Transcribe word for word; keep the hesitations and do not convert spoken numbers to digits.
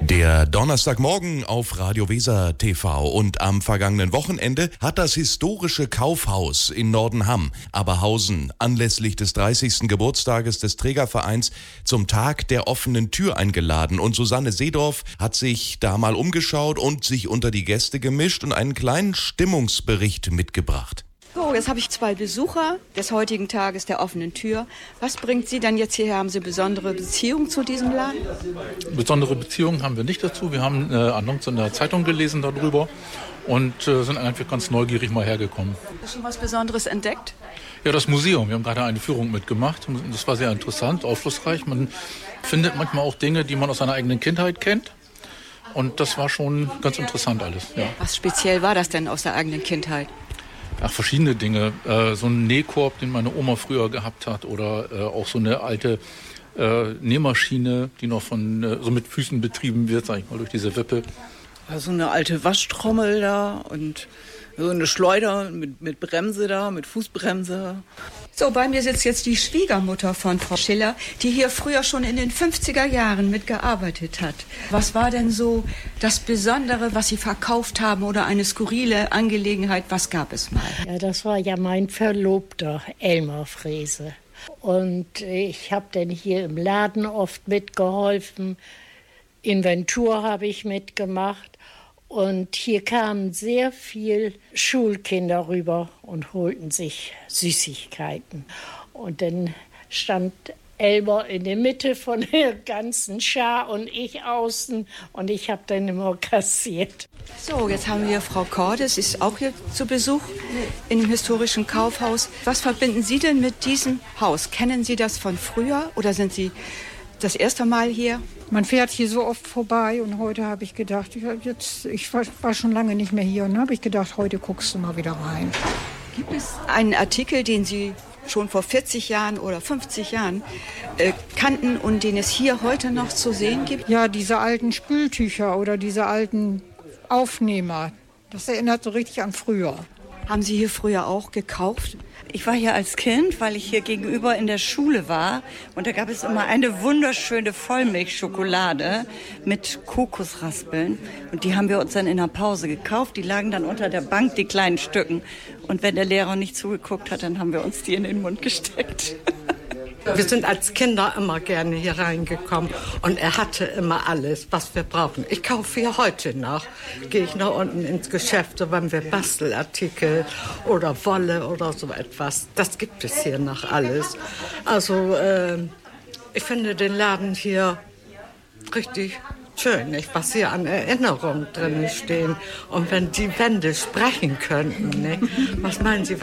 Der Donnerstagmorgen auf Radio Weser T V und am vergangenen Wochenende hat das historische Kaufhaus in Nordenham, Aberhausen, anlässlich des dreißigsten Geburtstages des Trägervereins zum Tag der offenen Tür eingeladen. Und Susanne Seedorf hat sich da mal umgeschaut und sich unter die Gäste gemischt und einen kleinen Stimmungsbericht mitgebracht. So, jetzt habe ich zwei Besucher des heutigen Tages der offenen Tür. Was bringt Sie denn jetzt hierher? Haben Sie besondere Beziehungen zu diesem Laden? Besondere Beziehungen haben wir nicht dazu. Wir haben eine Annonce in der Zeitung gelesen darüber und äh, sind einfach ganz neugierig mal hergekommen. Hast du schon was Besonderes entdeckt? Ja, das Museum. Wir haben gerade eine Führung mitgemacht. Das war sehr interessant, aufschlussreich. Man findet manchmal auch Dinge, die man aus seiner eigenen Kindheit kennt. Und das war schon ganz interessant alles. Ja. Was speziell war das denn aus der eigenen Kindheit? Ach, verschiedene Dinge. Äh, so ein Nähkorb, den meine Oma früher gehabt hat, oder äh, auch so eine alte äh, Nähmaschine, die noch von äh, so mit Füßen betrieben wird, sag ich mal, durch diese Wippe. So eine alte Waschtrommel da und so eine Schleuder mit, mit Bremse da, mit Fußbremse. So, bei mir sitzt jetzt die Schwiegermutter von Frau Schiller, die hier früher schon in den fünfziger Jahren mitgearbeitet hat. Was war denn so das Besondere, was Sie verkauft haben oder eine skurrile Angelegenheit? Was gab es mal? Ja, das war ja mein Verlobter, Elmar Frese. Und ich habe dann hier im Laden oft mitgeholfen. Inventur habe ich mitgemacht. Und hier kamen sehr viel Schulkinder rüber und holten sich Süßigkeiten. Und dann stand Elmar in der Mitte von der ganzen Schar und ich außen. Und ich habe dann immer kassiert. So, jetzt haben wir Frau Cordes, ist auch hier zu Besuch im historischen Kaufhaus. Was verbinden Sie denn mit diesem Haus? Kennen Sie das von früher oder sind Sie das erste Mal hier? Man fährt hier so oft vorbei und heute habe ich gedacht, ich, jetzt, ich war, war schon lange nicht mehr hier und habe ich gedacht, heute guckst du mal wieder rein. Gibt es einen Artikel, den Sie schon vor vierzig Jahren oder fünfzig Jahren äh, kannten und den es hier heute noch zu sehen gibt? Ja, diese alten Spültücher oder diese alten Aufnehmer, das erinnert so richtig an früher. Haben Sie hier früher auch gekauft? Ich war hier als Kind, weil ich hier gegenüber in der Schule war. Und da gab es immer eine wunderschöne Vollmilchschokolade mit Kokosraspeln. Und die haben wir uns dann in der Pause gekauft. Die lagen dann unter der Bank, die kleinen Stücken. Und wenn der Lehrer nicht zugeguckt hat, dann haben wir uns die in den Mund gesteckt. Wir sind als Kinder immer gerne hier reingekommen und er hatte immer alles, was wir brauchen. Ich kaufe hier heute noch, gehe ich nach unten ins Geschäft, so wenn wir Bastelartikel oder Wolle oder so etwas. Das gibt es hier noch alles. Also äh, ich finde den Laden hier richtig schön, nicht? Was hier an Erinnerungen drin stehen. Und wenn die Wände sprechen könnten, nicht? Was meinen Sie?